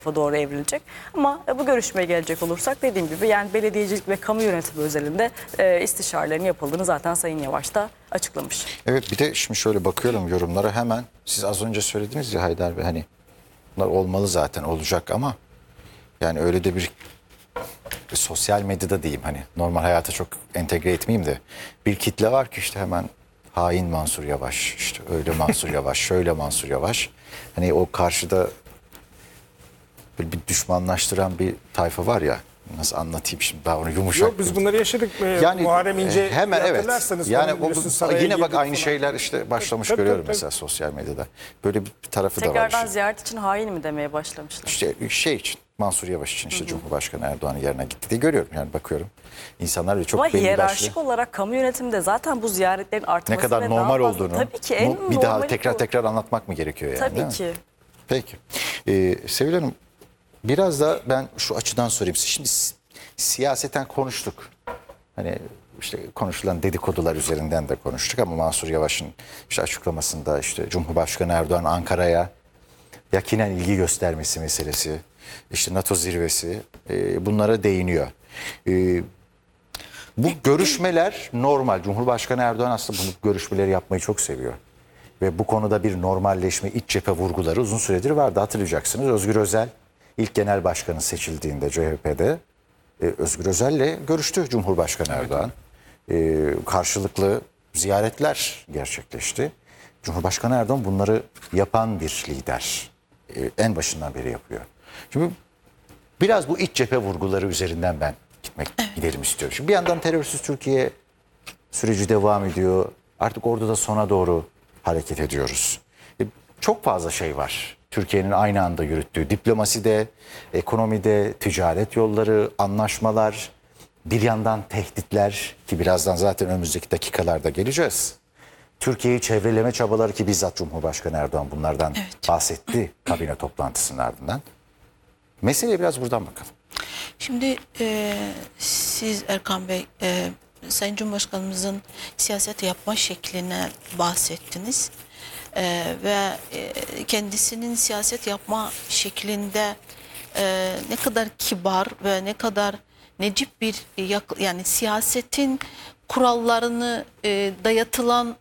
doğru evrilecek. Ama bu görüşmeye gelecek olursak dediğim gibi yani belediyecilik ve kamu yönetimi özelinde istişarelerin yapıldığını zaten Sayın Yavaş da açıklamış. Evet, bir de şimdi şöyle bakıyorum yorumlara hemen. Siz az önce söylediniz ya Haydar Bey, hani bunlar olmalı, zaten olacak ama yani öyle de bir sosyal medyada diyeyim, hani normal hayata çok entegre etmeyeyim de bir kitle var ki işte hemen hain Mansur Yavaş, işte öyle Mansur Yavaş, şöyle Mansur Yavaş. Hani o karşıda böyle bir düşmanlaştıran bir tayfa var ya, nasıl anlatayım şimdi daha onu yumuşak. Yok, biz bunları yaşadık. Yani Muharrem İnce hemen evet. Yani yine bak aynı falan. şeyler işte başlamış Tabii, görüyorum tabii. mesela sosyal medyada. Böyle bir tarafı da var. Tekrardan işin. ziyaret için hain mi demeye başlamışlar? İşte şey için, Mansur Yavaş için işte Cumhurbaşkanı Erdoğan'ın yerine gitti diye görüyorum. Yani bakıyorum. İnsanlar da çok Ama belli hiyerarşik başlı. olarak kamu yönetiminde zaten bu ziyaretlerin artması Ne kadar ve normal daha fazla, olduğunu tabii ki en bir daha normali bu. tekrar anlatmak mı gerekiyor yani? değil Tabii mi? ki. Peki. Sevil Hanım, biraz da ben şu açıdan sorayım. Şimdi siyaseten konuştuk. Hani işte konuşulan dedikodular üzerinden de konuştuk ama Mansur Yavaş'ın işte açıklamasında işte Cumhurbaşkanı Erdoğan Ankara'ya yakinen ilgi göstermesi meselesi, işte NATO zirvesi, bunlara değiniyor. Bu görüşmeler normal. Cumhurbaşkanı Erdoğan aslında bu görüşmeleri yapmayı çok seviyor. Ve bu konuda bir normalleşme, iç cephe vurguları uzun süredir vardı. Hatırlayacaksınız, Özgür Özel ilk genel başkanı seçildiğinde CHP'de Özgür Özel'le görüştü Cumhurbaşkanı Erdoğan. Karşılıklı ziyaretler gerçekleşti. Cumhurbaşkanı Erdoğan bunları yapan bir lider. En başından beri yapıyor. Şimdi biraz bu iç cephe vurguları üzerinden ben gidelim istiyorum. Şimdi bir yandan terörsüz Türkiye süreci devam ediyor. Artık orada da sona doğru hareket ediyoruz. Çok fazla şey var. Türkiye'nin aynı anda yürüttüğü diplomaside, ekonomide, ticaret yolları, anlaşmalar, bir yandan tehditler ki birazdan zaten önümüzdeki dakikalarda geleceğiz. Türkiye'yi çevreleme çabaları ki bizzat Cumhurbaşkanı Erdoğan bunlardan bahsetti kabine toplantısının ardından. Meseleye biraz buradan bakalım. Şimdi siz Erkan Bey, Sayın Cumhurbaşkanımızın siyaset yapma şekline bahsettiniz. Ve kendisinin siyaset yapma şeklinde ne kadar kibar ve ne kadar necip bir yani siyasetin kurallarını dayatılan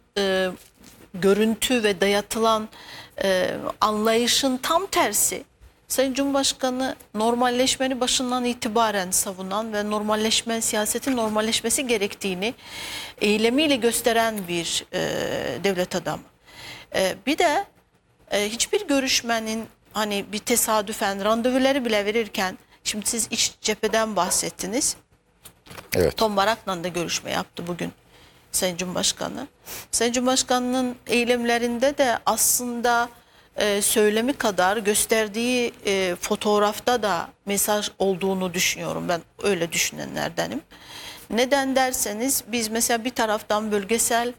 görüntü ve dayatılan anlayışın tam tersi. Sayın Cumhurbaşkanı normalleşmenin başından itibaren savunan ve siyasetin normalleşmesi gerektiğini eylemiyle gösteren bir devlet adamı. Bir de hiçbir görüşmenin hani bir tesadüfen randevuları bile verirken, şimdi siz iç cepheden bahsettiniz. Evet. Tom Barak'la da görüşme yaptı bugün Sayın Cumhurbaşkanı. Sayın Cumhurbaşkanı'nın eylemlerinde de aslında söylemi kadar gösterdiği fotoğrafta da mesaj olduğunu düşünüyorum. Ben öyle düşünenlerdenim. Neden derseniz biz mesela bir taraftan bölgesel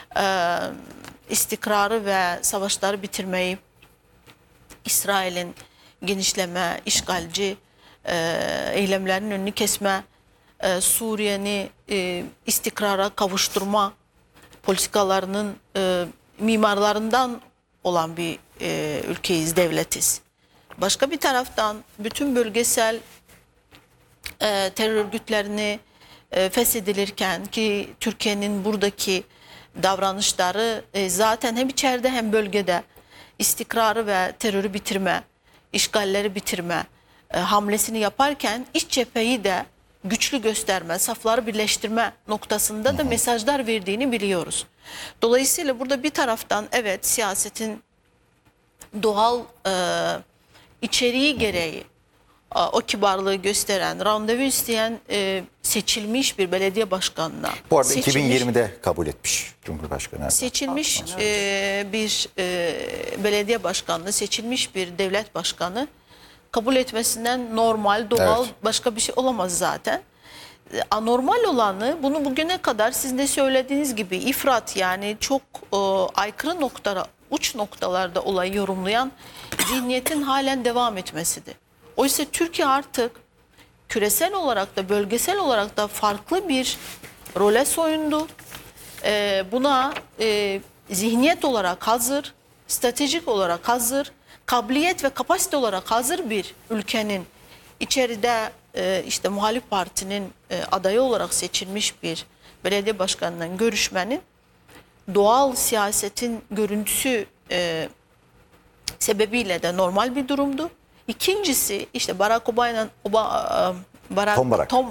istikrarı ve savaşları bitirmeyi, İsrail'in genişleme, işgalci eylemlerinin önünü kesme, Suriye'ni istikrara kavuşturma politikalarının mimarlarından olan bir ülkeyiz, devletiz. Başka bir taraftan bütün bölgesel terör örgütlerini feshedilirken ki Türkiye'nin buradaki davranışları zaten hem içeride hem bölgede istikrarı ve terörü bitirme, işgalleri bitirme hamlesini yaparken iç cepheyi de güçlü gösterme, safları birleştirme noktasında da mesajlar verdiğini biliyoruz. Dolayısıyla burada bir taraftan evet siyasetin doğal içeriği gereği o kibarlığı gösteren, randevu isteyen seçilmiş bir belediye başkanına. Bu arada 2020'de kabul etmiş Cumhurbaşkanı Erdoğan. Seçilmiş bir belediye başkanlığı, seçilmiş bir devlet başkanı kabul etmesinden normal, doğal başka bir şey olamaz zaten. Anormal olanı, bunu bugüne kadar sizin de söylediğiniz gibi ifrat, yani çok aykırı uç noktalarda olayı yorumlayan zihniyetin halen devam etmesidir. Oysa Türkiye artık küresel olarak da bölgesel olarak da farklı bir role soyundu. Buna zihniyet olarak hazır, stratejik olarak hazır, kabiliyet ve kapasite olarak hazır bir ülkenin içeride işte muhalif partinin adayı olarak seçilmiş bir belediye başkanından görüşmenin doğal siyasetin görüntüsü sebebiyle de normal bir durumdu. İkincisi işte Tom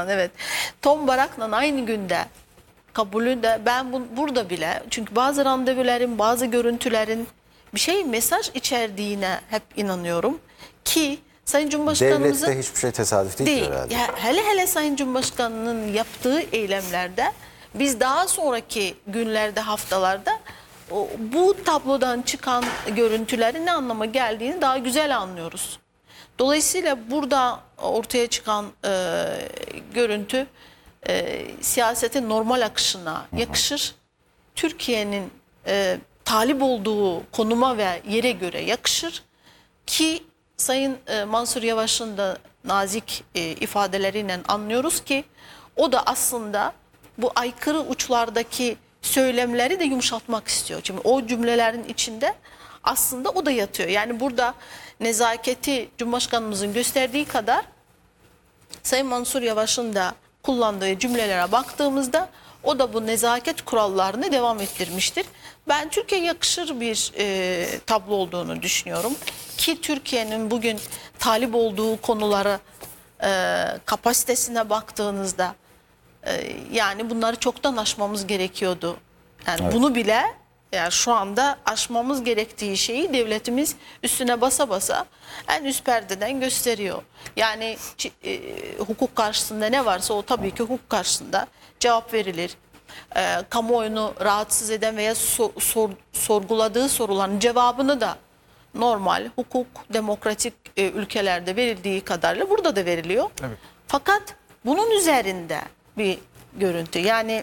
Barak'la aynı günde kabulü de ben burada bile, çünkü bazı randevuların, bazı görüntülerin bir mesaj içerdiğine hep inanıyorum ki Sayın Cumhurbaşkanımızın Devlette hiçbir şey tesadüf değil herhalde. Ya hele Sayın Cumhurbaşkanı'nın yaptığı eylemlerde biz daha sonraki günlerde, haftalarda bu tablodan çıkan görüntülerin ne anlama geldiğini daha güzel anlıyoruz. Dolayısıyla burada ortaya çıkan görüntü siyasetin normal akışına yakışır. Türkiye'nin talip olduğu konuma ve yere göre yakışır ki Sayın Mansur Yavaş'ın da nazik ifadeleriyle anlıyoruz ki o da aslında bu aykırı uçlardaki söylemleri de yumuşatmak istiyor. Çünkü o cümlelerin içinde aslında o da yatıyor. Yani burada nezaketi Cumhurbaşkanımızın gösterdiği kadar Sayın Mansur Yavaş'ın da kullandığı cümlelere baktığımızda o da bu nezaket kurallarını devam ettirmiştir. Ben Türkiye'ye yakışır bir tablo olduğunu düşünüyorum. Ki Türkiye'nin bugün talip olduğu konulara kapasitesine baktığınızda yani bunları çoktan aşmamız gerekiyordu. Yani evet. Bunu bile yani şu anda aşmamız gerektiği şeyi devletimiz üstüne basa basa en üst perdeden gösteriyor. Yani hukuk karşısında ne varsa o tabii ki hukuk karşısında cevap verilir. Kamuoyunu rahatsız eden veya sorguladığı soruların cevabını da normal hukuk, demokratik ülkelerde verildiği kadarıyla burada da veriliyor. Evet. Fakat bunun üzerinde bir görüntü, yani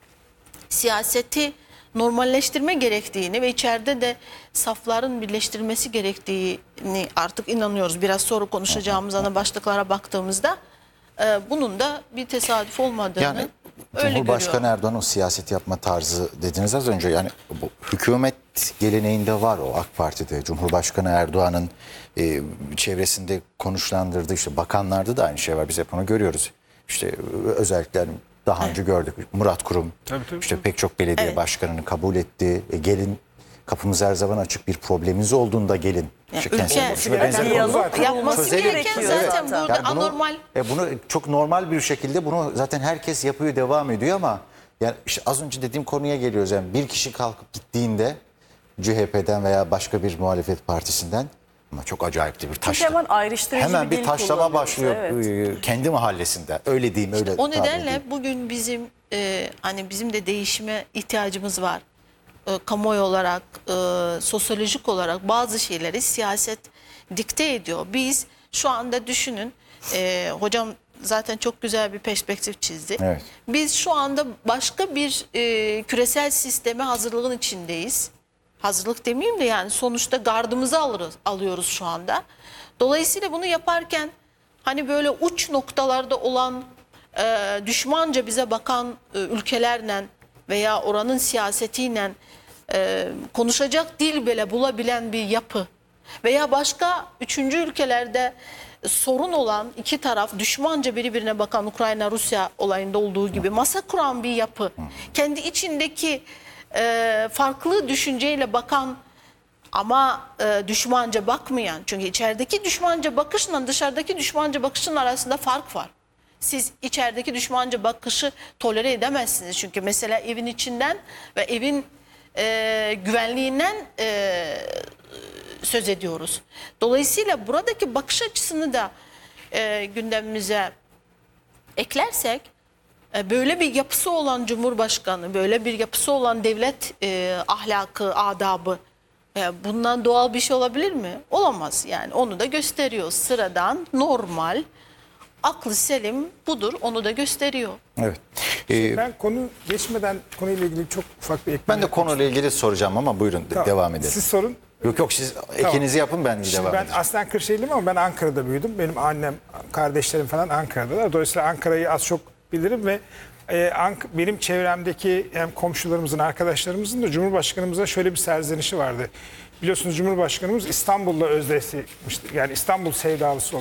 siyaseti normalleştirme gerektiğini ve içeride de safların birleştirilmesi gerektiğini artık inanıyoruz. Biraz sonra konuşacağımız ana başlıklara baktığımızda bunun da bir tesadüf olmadığını yani, öyle Cumhurbaşkanı görüyorum. Erdoğan'ın siyaset yapma tarzı dediniz az önce, yani bu hükümet geleneğinde var o AK Parti'de. Cumhurbaşkanı Erdoğan'ın çevresinde konuşlandırdığı işte bakanlarda da aynı şey var, biz hep onu görüyoruz. İşte özellikle daha önce gördük. Murat Kurum işte pek çok belediye başkanını kabul etti. Gelin, kapımız her zaman açık, bir probleminiz olduğunda gelin. Yapması gereken zaten burada yani anormal. Bunu çok normal bir şekilde bunu zaten herkes yapıyor, devam ediyor ama yani işte az önce dediğim konuya geliyoruz. Yani bir kişi kalkıp gittiğinde CHP'den veya başka bir muhalefet partisinden, ama çok acayip bir taşlama. Hemen ayrıştırıcı hemen bir taşlama başlıyor kendi mahallesinde. Öyle diyeyim, öyle. O nedenle bugün bizim hani bizim de değişime ihtiyacımız var. Kamuoyu olarak, sosyolojik olarak bazı şeyleri siyaset dikte ediyor. Biz şu anda düşünün, hocam zaten çok güzel bir perspektif çizdi. Evet. Biz şu anda başka bir küresel sisteme hazırlığın içindeyiz. Hazırlık demeyeyim de yani sonuçta gardımızı alıyoruz şu anda. Dolayısıyla bunu yaparken hani böyle uç noktalarda olan düşmanca bize bakan ülkelerle veya oranın siyasetiyle konuşacak dil bile bulabilen bir yapı veya başka üçüncü ülkelerde sorun olan iki taraf düşmanca birbirine bakan, Ukrayna-Rusya olayında olduğu gibi masa kuran bir yapı, kendi içindeki farklı düşünceyle bakan ama düşmanca bakmayan, çünkü içerideki düşmanca bakışla dışarıdaki düşmanca bakışın arasında fark var. Siz içerideki düşmanca bakışı tolere edemezsiniz. Çünkü mesela evin içinden ve evin güvenliğinden söz ediyoruz. Dolayısıyla buradaki bakış açısını da gündemimize eklersek, böyle bir yapısı olan Cumhurbaşkanı, böyle bir yapısı olan devlet ahlakı, adabı, bundan doğal bir şey olabilir mi? Olamaz. Yani onu da gösteriyor. Sıradan, normal, aklı selim budur, onu da gösteriyor. Evet. Ben konu geçmeden konuyla ilgili çok ufak bir ekleme. Ben de konuyla ilgili soracağım ama buyurun tamam. Devam edelim. Siz sorun. Yok siz ekinizi yapın, ben devam edeceğim. Ben aslen Kırşehirliyim ama ben Ankara'da büyüdüm. Benim annem, kardeşlerim falan Ankara'dalar. Dolayısıyla Ankara'yı az çok bilirim ve benim çevremdeki hem komşularımızın, arkadaşlarımızın da Cumhurbaşkanımıza şöyle bir serzenişi vardı. biliyorsunuz Cumhurbaşkanımız İstanbul'la özdeşleşmişti. Yani İstanbul sevdalısı oldu.